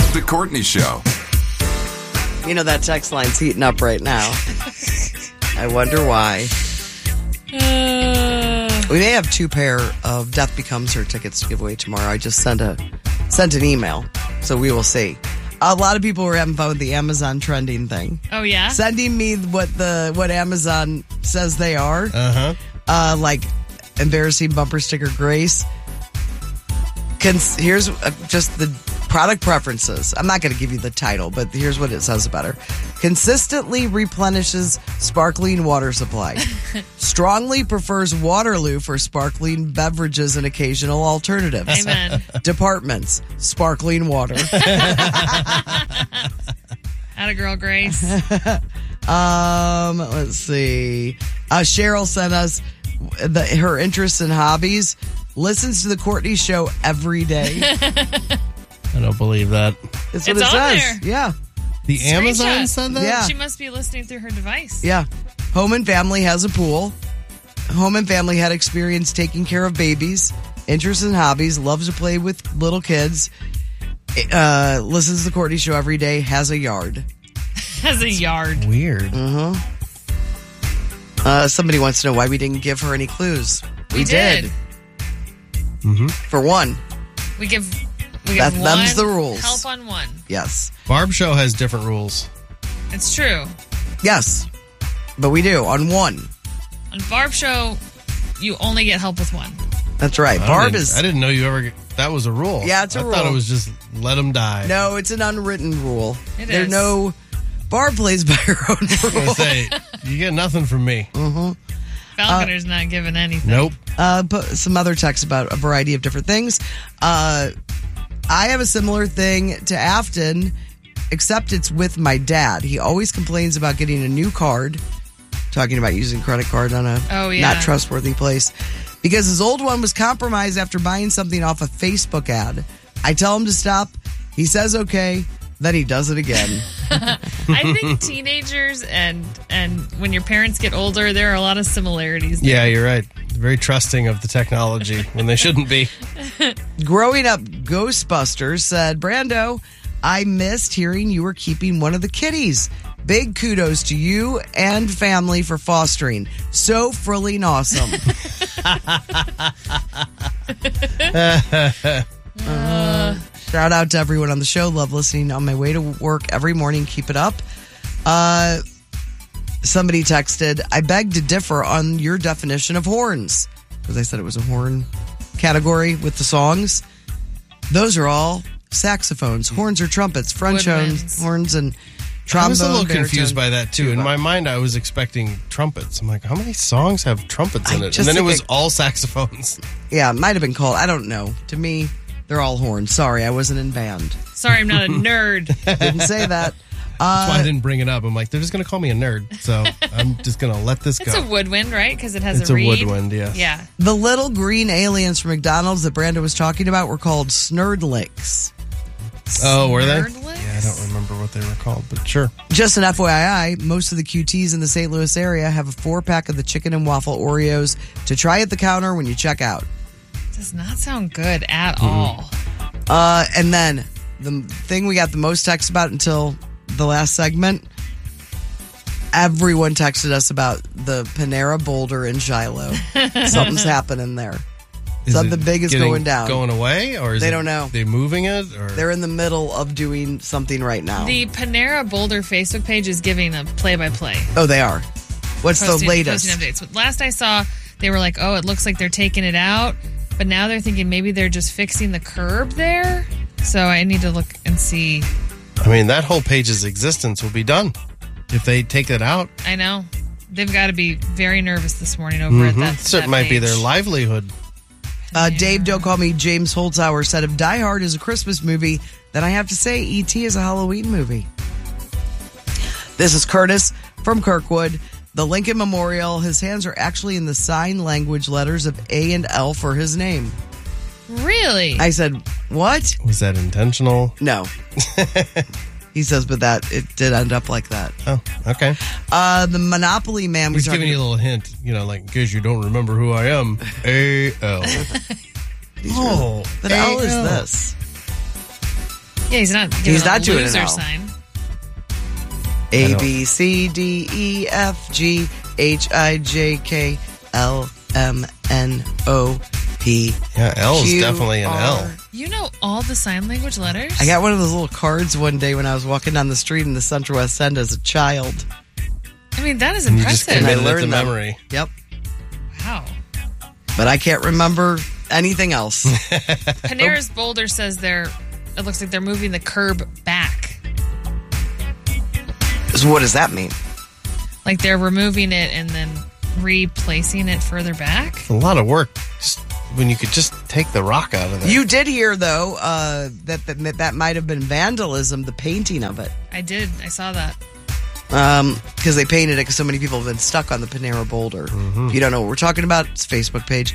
The Courtney Show. You know, that text line's heating up right now. I wonder why. We may have 2 pair of Death Becomes Her tickets to give away tomorrow. I just sent an email, so we will see. A lot of people were having fun with the Amazon trending thing. Oh, yeah? Sending me what Amazon says they are. Uh-huh. Like embarrassing bumper sticker Grace. Here's just the product preferences. I'm not going to give you the title, but here's what it says about her. Consistently replenishes sparkling water supply. Strongly prefers Waterloo for sparkling beverages and occasional alternatives. Amen. Departments, sparkling water. Atta girl, Grace. Let's see. Cheryl sent us her interests and hobbies. Listens to the Courtney Show every day. I don't believe that. That's what It's it on says. there. Yeah. The Amazon Screenshot. said that? Yeah. She must be listening through her device. Yeah. Home and Family has a pool. Home and Family had experience taking care of babies. Interests and hobbies. Loves to play with little kids. Listens to the Courtney Show every day. Has a yard. Has a yard. Weird. Somebody wants to know why we didn't give her any clues. We did. For one. We give Them's one the rules. help on one. Yes. Barb Show has different rules. It's true. Yes. But we do on one. On Barb Show, you only get help with one. That's right. I Barb didn't know you ever... That was a rule. Yeah, it's a I rule. thought it was just let them die. No, it's an unwritten rule. It is. Barb plays by her own I was rules. gonna say, you get nothing from me. Falconer's not giving anything. Nope. But some other texts about a variety of different things. I have a similar thing to Afton, except it's with my dad. He always complains about getting a new card, talking about using credit card on a not trustworthy place, because his old one was compromised after buying something off a Facebook ad. I tell him to stop. He says okay. Then he does it again. I think teenagers and when your parents get older, there are a lot of similarities there. Yeah, you're right. Very trusting of the technology when they shouldn't be. Growing up, Ghostbusters said, Brando, I missed hearing you were keeping one of the kitties. Big kudos to you and family for fostering. So frilling awesome. Shout out to everyone on the show. Love listening on my way to work every morning. Keep it up. Somebody texted, I beg to differ on your definition of horns. Because I said it was a horn category with the songs. Those are all saxophones. Horns are trumpets, French horns, and trombone. I was a little baritone, confused by that, too. In my mind, I was expecting trumpets. I'm like, how many songs have trumpets in it? And then it was all saxophones. Yeah, it might have been called. I don't know. To me, they're all horns. Sorry, I wasn't in band. Sorry, I'm not a nerd. Didn't say that. That's why I didn't bring it up. I'm like, they're just going to call me a nerd. So I'm just going to let this go. It's a woodwind, right? Because it has It's a a reed. woodwind, yes. Yeah. The little green aliens from McDonald's that Brando was talking about were called Snurdlicks. Oh, were they? Snurdlicks? Yeah, I don't remember what they were called, but sure. Just an FYI, most of the QTs in the St. Louis area have a 4-pack of the chicken and waffle Oreos to try at the counter when you check out. Does not sound good at all. And then the thing we got the most texts about until the last segment, everyone texted us about the Panera Boulder in Shiloh. Something's happening there. Something big is going down. Going away? Or is They don't know. They moving it? Or? They're in the middle of doing something right now. The Panera Boulder Facebook page is giving a play-by-play. Oh, they are. What's the latest? Posting updates. Last I saw, they were like, oh, it looks like they're taking it out. But now they're thinking maybe they're just fixing the curb there. So I need to look and see. I mean, that whole page's existence will be done if they take it out. I know. They've got to be very nervous this morning over at that So it that might be page. their livelihood. Dave, don't call me James Holzhauer said if Die Hard is a Christmas movie, then I have to say E.T. is a Halloween movie. This is Curtis from Kirkwood. The Lincoln Memorial, his hands are actually in the sign language letters of A and L for his name. Really? I said, what? Was that intentional? No. He says, but it did end up like that. Oh, okay. The Monopoly Man. He's giving you a little hint, like, in case you don't remember who I am. A-L. What the hell is this? Yeah, he's not doing a loser sign. A, B, C, D, E, F, G, H, I, J, K, L, M, N, O, P. Yeah, L is definitely an L. You know all the sign language letters? I got one of those little cards one day when I was walking down the street in the Central West End as a child. I mean, that is impressive. And I learned learned the them. memory. Yep. Wow. But I can't remember anything else. Panera's Boulder says it looks like they're moving the curb back. So what does that mean? Like they're removing it and then replacing it further back? It's a lot of work when you could just take the rock out of there. You did hear, though, that might have been vandalism, the painting of it. I did. I saw that. Because they painted it because so many people have been stuck on the Panera Boulder. If you don't know what we're talking about, it's a Facebook page.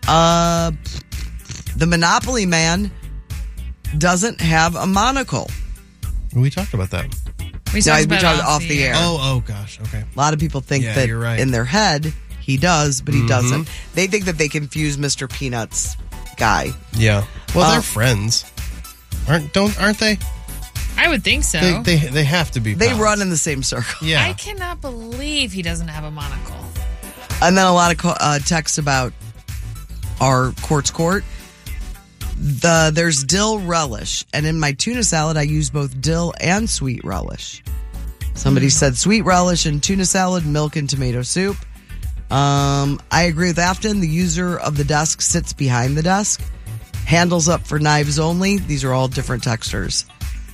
The Monopoly man doesn't have a monocle. We talked about that. We talked about it off the air. Oh, gosh. Okay. A lot of people think that you're right. in their head he does, but he doesn't. They think that they confuse Mr. Peanuts guy. Yeah. Well, they're friends, aren't they? I would think so. They have to be. They pals. run in the same circle. Yeah. I cannot believe he doesn't have a monocle. And then a lot of texts about our Quartz Court. There's dill relish, and in my tuna salad, I use both dill and sweet relish. Somebody said sweet relish and tuna salad, milk and tomato soup. I agree with Afton. The user of the desk sits behind the desk. Handles up for knives only. These are all different textures.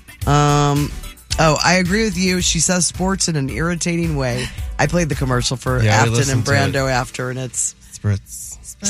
I agree with you. She says sports in an irritating way. I played the commercial for Afton and Brando after, and it's Sports.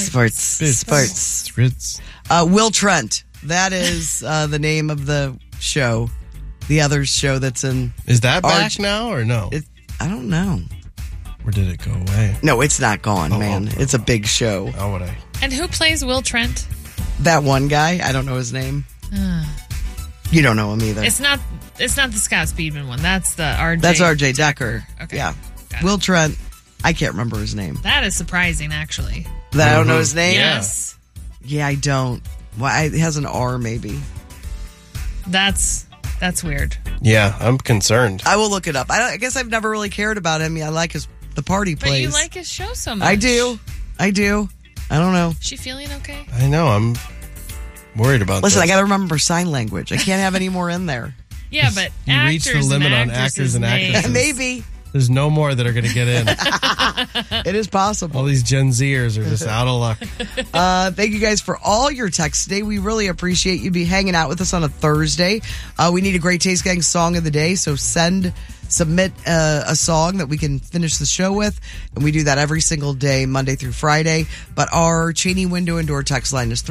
Will Trent. That is the name of the show. The other show that's in. Is that back now or no? I don't know. Or did it go away? No, it's not gone, man. It's a big show. How would I? And who plays Will Trent? That one guy. I don't know his name. You don't know him either. It's not the Scott Speedman one. That's the RJ. That's RJ Decker. Okay. Yeah. Will Trent. I can't remember his name. That is surprising, actually. That I don't know his name? Yes. Yeah, I don't. Well, it has an R, maybe. That's weird. Yeah, I'm concerned. I will look it up. I guess I've never really cared about him. I like the part he plays. But you like his show so much. I do. I don't know. Is she feeling okay? I know. I'm worried about Listen, this. I got to remember sign language. I can't have any more in there. Yeah, but you reached the limit on actors and actresses. Maybe. There's no more that are going to get in. It is possible. All these Gen Zers are just out of luck. Thank you guys for all your texts today. We really appreciate you hanging out with us on a Thursday. We need a Great Taste Gang song of the day, so submit a song that we can finish the show with, and we do that every single day, Monday through Friday. But our Cheney window and door text line is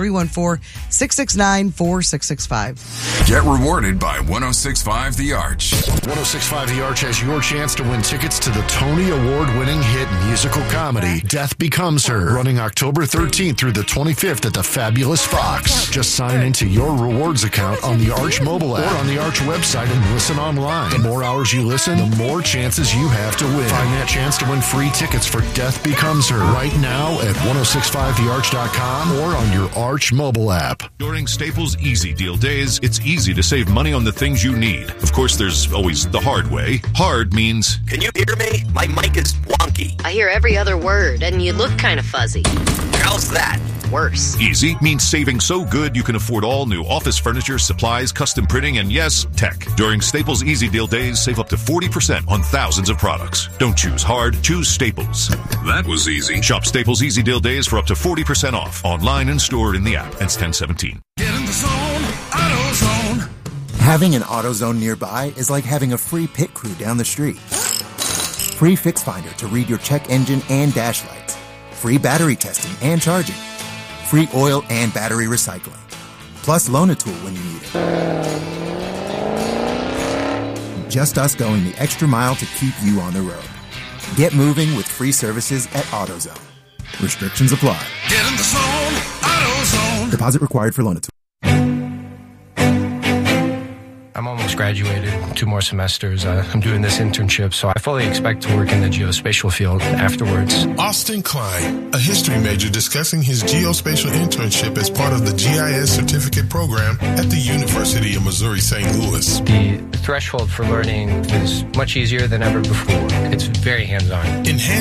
314-669-4665. Get rewarded by 106.5 The Arch. 106.5 The Arch has your chance to win tickets to the Tony Award-winning hit musical comedy Death Becomes Her, running October 13th through the 25th at the Fabulous Fox. Just sign into your rewards account on the Arch mobile app or on the Arch website and listen online. The more hours you listen, the more chances you have to win. Find that chance to win free tickets for Death Becomes Her right now at 1065thearch.com or on your Arch mobile app. During Staples Easy Deal Days, it's easy to save money on the things you need. Of course, there's always the hard way. Hard means... Can you hear me? My mic is wonky. I hear every other word, and you look kind of fuzzy. How's that? Worse. Easy means saving so good you can afford all new office furniture, supplies, custom printing, and yes, tech. During Staples Easy Deal Days, save up to 40% on thousands of products. Don't choose hard, choose Staples. That was easy. Shop Staples Easy Deal Days for up to 40% off. Online and stored in the app. It's 1017. Get in the zone, AutoZone. Having an AutoZone nearby is like having a free pit crew down the street. Free Fix Finder to read your check engine and dash lights. Free battery testing and charging. Free oil and battery recycling. Plus loan a tool when you need it. Just us going the extra mile to keep you on the road. Get moving with free services at AutoZone. Restrictions apply. Get in the zone, AutoZone. Deposit required for loan a tool. I'm almost graduated, 2 more semesters. I'm doing this internship, so I fully expect to work in the geospatial field afterwards. Austin Klein, a history major discussing his geospatial internship as part of the GIS certificate program at the University of Missouri. Missouri, St. Louis. The threshold for learning is much easier than ever before. It's very hands-on. Enhance